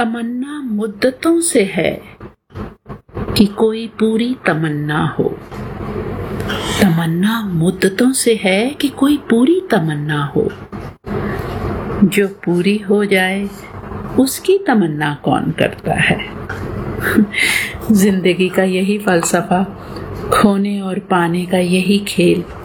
तमन्ना मुद्दतों से है कि कोई पूरी तमन्ना हो। तमन्ना मुद्दतों से है कि कोई पूरी तमन्ना हो। जो पूरी हो जाए उसकी तमन्ना कौन करता है। जिंदगी का यही फलसफा, खोने और पाने का यही खेल,